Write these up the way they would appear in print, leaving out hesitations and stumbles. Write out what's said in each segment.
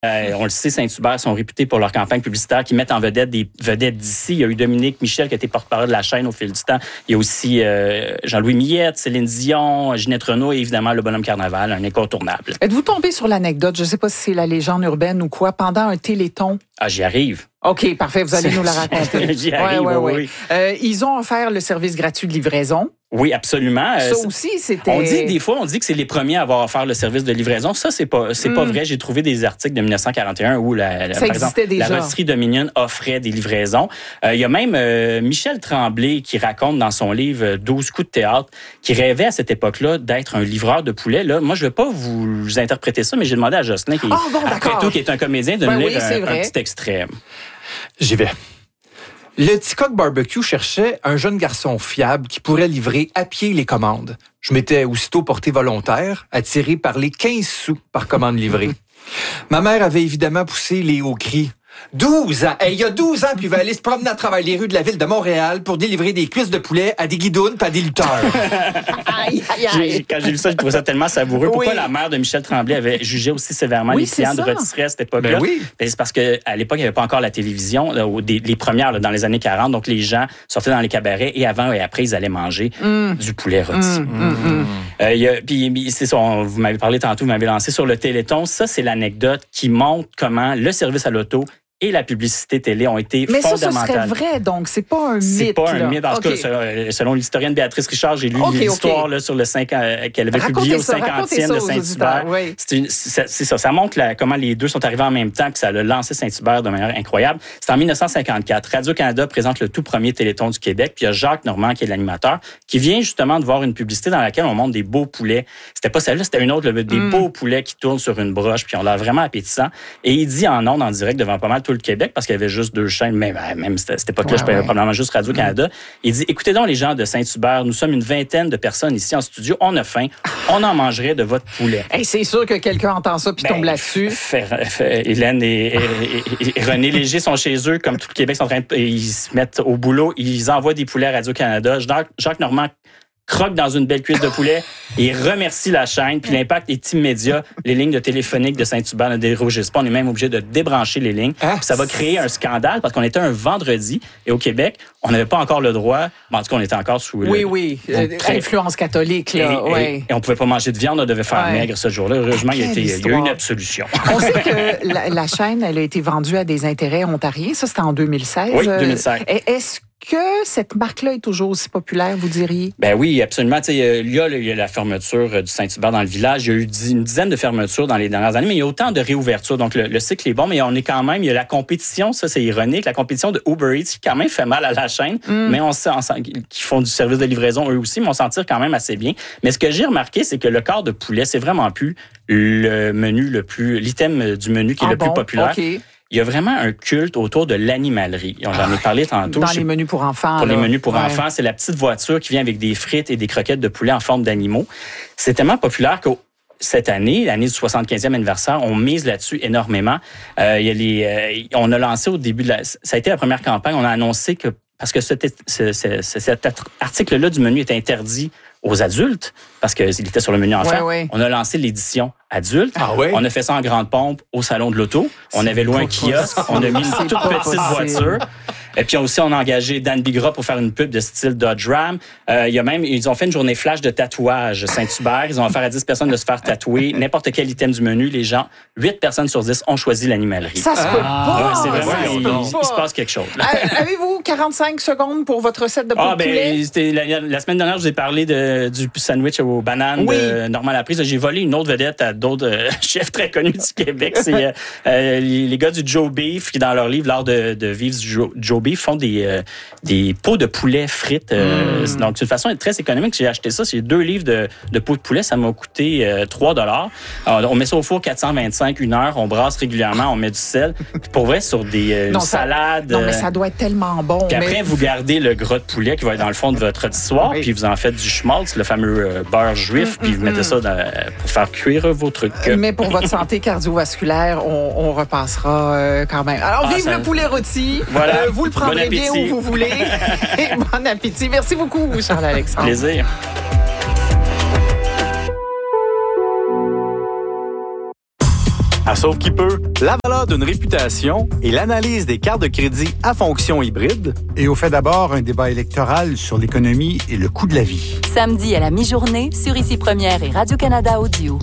On le sait, Saint-Hubert sont réputés pour leur campagne publicitaire qui mettent en vedette des vedettes d'ici. Il y a eu Dominique Michel qui a été porte-parole de la chaîne au fil du temps. Il y a aussi Jean-Louis Millette, Céline Dion, Ginette Renault et évidemment le Bonhomme Carnaval, un incontournable. Êtes-vous tombé sur l'anecdote, je ne sais pas si c'est la légende urbaine ou quoi, pendant un téléthon? Ah, j'y arrive. OK, parfait, vous allez nous la raconter. J'y arrive, oui. Ils ont offert le service gratuit de livraison. Oui, absolument. Ça aussi, c'était... On dit que c'est les premiers à avoir offert le service de livraison. Ça, c'est pas vrai. J'ai trouvé des articles de 1941 où, par exemple, la rôtisserie Dominion offrait des livraisons. Il y a même Michel Tremblay qui raconte dans son livre 12 coups de théâtre qui rêvait à cette époque-là d'être un livreur de poulet. Là, moi, je vais pas vous interpréter ça, mais j'ai demandé à Jocelyn, qui est un comédien, de me lire un petit extrait. J'y vais. Le Ticoc Barbecue cherchait un jeune garçon fiable qui pourrait livrer à pied les commandes. Je m'étais aussitôt porté volontaire, attiré par les 15 sous par commande livrée. Ma mère avait évidemment poussé les hauts cris. 12 ans! Il y a 12 ans, puis il va aller se promener à travers les rues de la ville de Montréal pour délivrer des cuisses de poulet à des guidounes pas à des lutteurs. Quand j'ai lu ça, je trouvais ça tellement savoureux. Oui. Pourquoi la mère de Michel Tremblay avait jugé aussi sévèrement les clients de rôtisserie à cette époque-là? C'est parce qu'à l'époque, il n'y avait pas encore la télévision, les premières dans les années 40. Donc, les gens sortaient dans les cabarets et avant et après, ils allaient manger du poulet rôti. Puis, c'est ça, vous m'avez parlé tantôt, vous m'avez lancé sur le Téléthon. Ça, c'est l'anecdote qui montre comment le service à l'auto et la publicité télé ont été fondamentales. Mais ça serait vrai, donc c'est pas un mythe. C'est pas un mythe. En tout cas, selon l'historienne Béatrice Richard, j'ai lu l'histoire là, sur le 5 qu'elle avait publié au 50e de Saint-Hubert. Oui. C'est ça. Ça montre comment les deux sont arrivés en même temps, que ça a lancé Saint-Hubert de manière incroyable. C'est en 1954. Radio-Canada présente le tout premier Téléthon du Québec. Puis il y a Jacques Normand, qui est l'animateur, qui vient justement de voir une publicité dans laquelle on montre des beaux poulets. C'était pas celle-là, c'était une autre, des beaux poulets qui tournent sur une broche, puis on l'a vraiment appétissant. Et il dit en ondes, en direct, devant pas mal tout le Québec, parce qu'il y avait juste 2 chaînes, même à cette époque-là, je parlais probablement juste Radio-Canada. Il dit, écoutez donc les gens de Saint-Hubert, nous sommes une vingtaine de personnes ici en studio, on a faim, on en mangerait de votre poulet. Hey, c'est sûr que quelqu'un entend ça puis tombe là-dessus. Hélène et René Léger sont chez eux, comme tout le Québec, ils se mettent au boulot, ils envoient des poulets à Radio-Canada. Jacques Normand croque dans une belle cuisse de poulet et remercie la chaîne. Puis l'impact est immédiat. Les lignes de téléphonique de Saint-Hubert ne dérougissent pas. On est même obligé de débrancher les lignes. Puis ça va créer un scandale parce qu'on était un vendredi et au Québec, on n'avait pas encore le droit. En tout cas, on était encore sous... influence catholique. Là, et on ne pouvait pas manger de viande. On devait faire maigre ce jour-là. Heureusement, il y a eu une absolution. On sait que la chaîne, elle a été vendue à des intérêts ontariens. Ça, c'était en 2016. Oui, 2016. Est-ce que cette marque-là est toujours aussi populaire, vous diriez? Ben oui, absolument. Il y a la fermeture du Saint-Hubert dans le village. Il y a eu une dizaine de fermetures dans les dernières années, mais il y a autant de réouvertures. Donc, le cycle est bon, mais on est quand même... Il y a la compétition, ça, c'est ironique, la compétition de Uber Eats qui quand même fait mal à la chaîne, mais on sent qu'ils font du service de livraison eux aussi, mais on s'en tire quand même assez bien. Mais ce que j'ai remarqué, c'est que le quart de poulet, c'est vraiment plus l'item du menu qui est le plus populaire. Okay. Il y a vraiment un culte autour de l'animalerie. J'en ai parlé tantôt. Dans les menus pour enfants. Pour les menus pour enfants, c'est la petite voiture qui vient avec des frites et des croquettes de poulet en forme d'animaux. C'est tellement populaire que cette année, l'année du 75e anniversaire, on mise là-dessus énormément. On a lancé au début ça a été la première campagne. On a annoncé que parce que cet article-là du menu est interdit aux adultes, parce qu'il était sur le menu enfant, on a lancé l'édition adulte. On a fait ça en grande pompe au Salon de l'Auto. On avait loué un kiosque. On a mis une toute petite voiture. Et puis aussi, on a engagé Dan Bigra pour faire une pub de style Dodge Ram. Ils ont fait une journée flash de tatouage Saint-Hubert. Ils ont offert à 10 personnes de se faire tatouer n'importe quel item du menu. Les gens, 8 personnes sur 10 ont choisi l'animalerie. Ça se peut pas! C'est vraiment, il se passe quelque chose. Avez-vous 45 secondes pour votre recette de poulet? La semaine dernière, je vous ai parlé du sandwich aux bananes de Normand Laprise. J'ai volé une autre vedette à d'autres chefs très connus du Québec. C'est les gars du Joe Beef qui, dans leur livre, l'art de vivre du Joe Beef, font des pots de poulet frites. Donc, c'est une façon très économique. J'ai acheté ça. C'est 2 livres de pots de poulet. Ça m'a coûté $3. On met ça au four 425, 1 heure. On brasse régulièrement. On met du sel. Puis pour vrai, sur une salade. Non, mais ça doit être tellement bon. Puis après, vous gardez le gras de poulet qui va être dans le fond de votre rôtissoire. Puis vous en faites du schmaltz, le fameux beurre juif. Puis vous mettez ça pour faire cuire vos trucs. Mais pour votre santé cardiovasculaire, on repassera quand même. Alors, vive le poulet rôti. Voilà. Vous le prendrez bien où vous voulez. Et bon appétit. Merci beaucoup, Charles-Alexandre. Plaisir. À Sauve qui peut, la valeur d'une réputation et l'analyse des cartes de crédit à fonction hybride. Et au fait d'abord un débat électoral sur l'économie et le coût de la vie. Samedi à la mi-journée sur Ici Première et Radio-Canada Audio.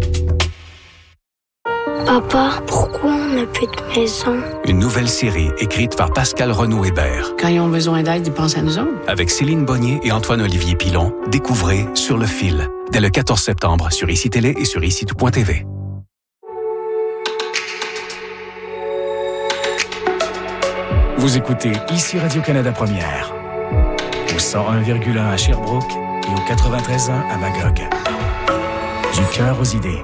Papa, pourquoi on n'a plus de maison? Une nouvelle série écrite par Pascal Renaud-Hébert. Quand ils ont besoin d'aide, ils pensent à nous autres. Avec Céline Bonnier et Antoine-Olivier Pilon, découvrez Sur le fil, dès le 14 septembre sur ICI Télé et sur ICI.TV. Vous écoutez Ici Radio-Canada Première, au 101,1 à Sherbrooke et au 93.1 à Magog. Du cœur aux idées.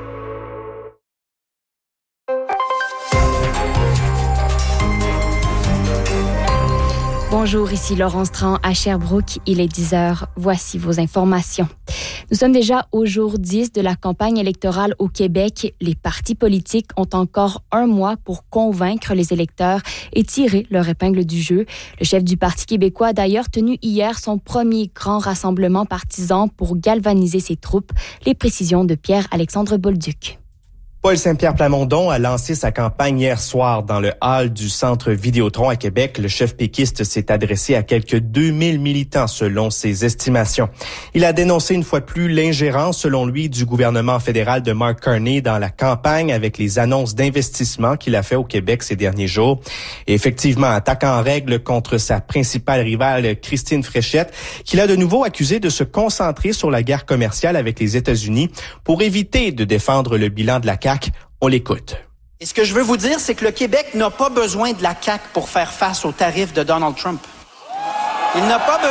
Bonjour, ici Laurence Tran à Sherbrooke. Il est 10h. Voici vos informations. Nous sommes déjà au jour 10 de la campagne électorale au Québec. Les partis politiques ont encore un mois pour convaincre les électeurs et tirer leur épingle du jeu. Le chef du Parti québécois a d'ailleurs tenu hier son premier grand rassemblement partisan pour galvaniser ses troupes. Les précisions de Pierre-Alexandre Bolduc. Paul Saint-Pierre Plamondon a lancé sa campagne hier soir dans le hall du Centre Vidéotron à Québec. Le chef péquiste s'est adressé à quelques 2000 militants selon ses estimations. Il a dénoncé une fois de plus l'ingérence, selon lui, du gouvernement fédéral de Mark Carney dans la campagne avec les annonces d'investissement qu'il a fait au Québec ces derniers jours. Et effectivement, attaque en règle contre sa principale rivale, Christine Fréchette, qu'il a de nouveau accusé de se concentrer sur la guerre commerciale avec les États-Unis pour éviter de défendre le bilan de la CAQ. On l'écoute. Et ce que je veux vous dire, c'est que le Québec n'a pas besoin de la CAQ pour faire face aux tarifs de Donald Trump. Il n'a pas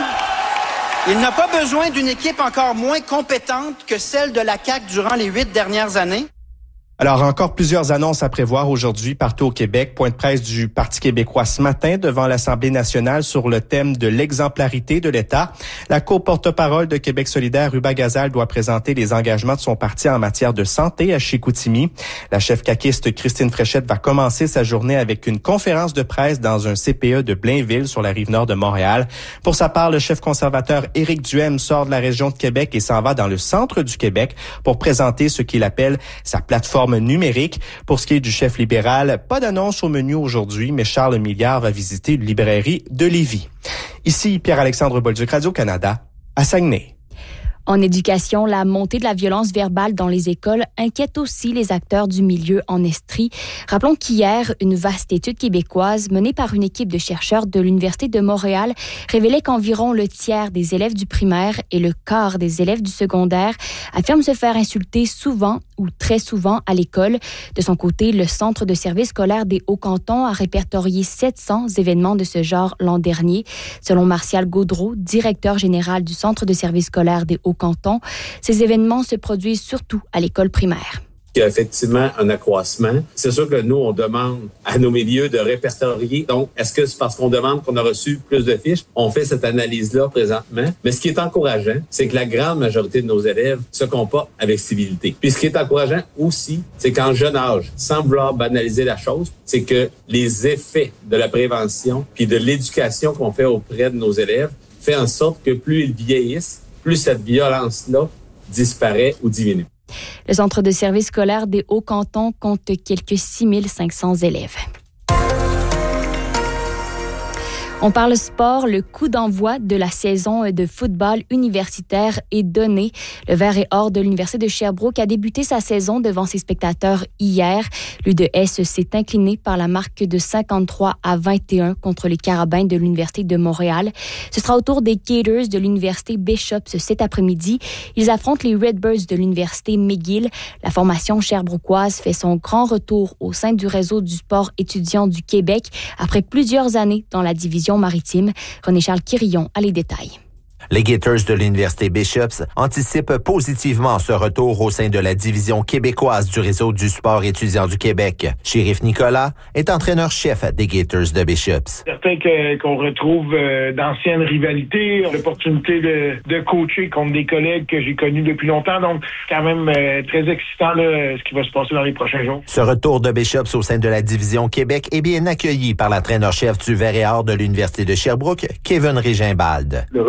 besoin d'une équipe encore moins compétente que celle de la CAQ durant les 8 dernières années. Alors, encore plusieurs annonces à prévoir aujourd'hui partout au Québec. Point de presse du Parti québécois ce matin devant l'Assemblée nationale sur le thème de l'exemplarité de l'État. La co-porte-parole de Québec solidaire, Ruba Gazal, doit présenter les engagements de son parti en matière de santé à Chicoutimi. La chef caquiste Christine Fréchette va commencer sa journée avec une conférence de presse dans un CPE de Blainville sur la rive nord de Montréal. Pour sa part, le chef conservateur Éric Duhem sort de la région de Québec et s'en va dans le centre du Québec pour présenter ce qu'il appelle sa plateforme numérique. Pour ce qui est du chef libéral, pas d'annonce au menu aujourd'hui, mais Charles Milliard va visiter une librairie de Lévis. Ici Pierre-Alexandre Bolduc, Radio-Canada, à Saguenay. En éducation, la montée de la violence verbale dans les écoles inquiète aussi les acteurs du milieu en Estrie. Rappelons qu'hier, une vaste étude québécoise menée par une équipe de chercheurs de l'Université de Montréal révélait qu'environ le tiers des élèves du primaire et le quart des élèves du secondaire affirment se faire insulter souvent ou très souvent à l'école. De son côté, le Centre de services scolaires des Hauts-Cantons a répertorié 700 événements de ce genre l'an dernier. Selon Martial Gaudreau, directeur général du Centre de services scolaires des Hauts-Cantons, ces événements se produisent surtout à l'école primaire. Il y a effectivement un accroissement. C'est sûr que nous, on demande à nos milieux de répertorier. Donc, est-ce que c'est parce qu'on demande qu'on a reçu plus de fiches? On fait cette analyse-là présentement. Mais ce qui est encourageant, c'est que la grande majorité de nos élèves se comportent avec civilité. Puis ce qui est encourageant aussi, c'est qu'en jeune âge, sans vouloir banaliser la chose, c'est que les effets de la prévention puis de l'éducation qu'on fait auprès de nos élèves fait en sorte que plus ils vieillissent, plus cette violence-là disparaît ou diminue. Le Centre de services scolaires des Hauts-Cantons compte quelques 6500 élèves. On parle sport. Le coup d'envoi de la saison de football universitaire est donné. Le Vert et Or de l'Université de Sherbrooke a débuté sa saison devant ses spectateurs hier. L'UDS s'est incliné par la marque de 53-21 contre les Carabins de l'Université de Montréal. Ce sera au tour des Gators de l'Université Bishops cet après-midi. Ils affrontent les Redbirds de l'Université McGill. La formation sherbrookoise fait son grand retour au sein du réseau du sport étudiant du Québec après plusieurs années dans la division maritime. René-Charles Quirillon a les détails. Les Gators de l'Université Bishops anticipent positivement ce retour au sein de la division québécoise du réseau du sport étudiant du Québec. Shérif Nicolas est entraîneur-chef des Gators de Bishops. Certain qu'on retrouve d'anciennes rivalités, l'opportunité de coacher contre des collègues que j'ai connus depuis longtemps. Donc, quand même très excitant là, ce qui va se passer dans les prochains jours. Ce retour de Bishops au sein de la division Québec est bien accueilli par l'entraîneur-chef du Vert et Or de l'Université de Sherbrooke, Kevin Régimbald. Le retour de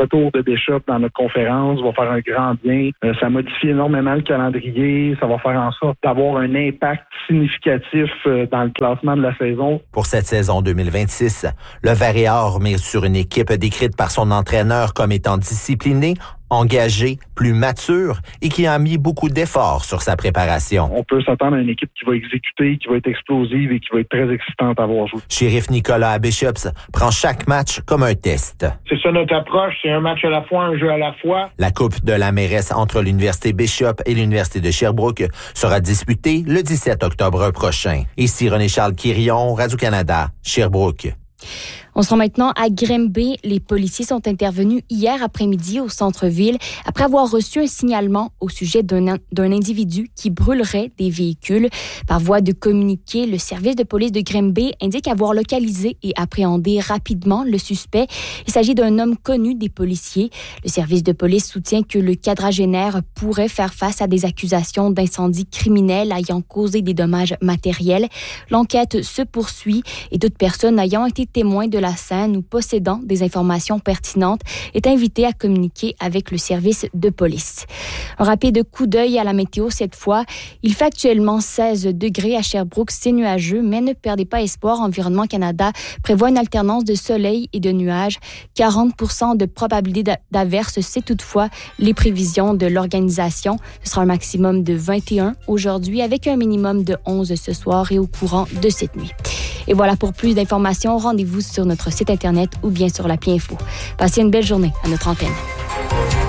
Bishop dans notre conférence va faire un grand bien. Ça modifie énormément le calendrier. Ça va faire en sorte d'avoir un impact significatif dans le classement de la saison. Pour cette saison 2026, le Vert et Or mise sur une équipe décrite par son entraîneur comme étant disciplinée, engagée, plus mature et qui a mis beaucoup d'efforts sur sa préparation. On peut s'attendre à une équipe qui va exécuter, qui va être explosive et qui va être très excitante à voir jouer. Shérif Nicolas à Bishops prend chaque match comme un test. C'est ça notre approche, c'est un match à la fois, un jeu à la fois. La Coupe de la mairesse entre l'Université Bishop et l'Université de Sherbrooke sera disputée le 17 octobre prochain. Ici René-Charles Quirion, Radio-Canada, Sherbrooke. On se rend maintenant à Grimby. Les policiers sont intervenus hier après-midi au centre-ville après avoir reçu un signalement au sujet d'un individu qui brûlerait des véhicules. Par voie de communiqué, le service de police de Grimby indique avoir localisé et appréhendé rapidement le suspect. Il s'agit d'un homme connu des policiers. Le service de police soutient que le quadragénaire pourrait faire face à des accusations d'incendie criminel ayant causé des dommages matériels. L'enquête se poursuit et toute personne ayant été témoin de la scène ou possédant des informations pertinentes est invité à communiquer avec le service de police. Un rapide coup d'œil à la météo cette fois. Il fait actuellement 16 degrés à Sherbrooke, c'est nuageux, mais ne perdez pas espoir. Environnement Canada prévoit une alternance de soleil et de nuages. 40% de probabilité d'averse, c'est toutefois les prévisions de l'organisation. Ce sera un maximum de 21 aujourd'hui avec un minimum de 11 ce soir et au courant de cette nuit. Et voilà, pour plus d'informations, rendez-vous sur notre site Internet ou bien sur l'appli Info. Passez une belle journée à notre antenne.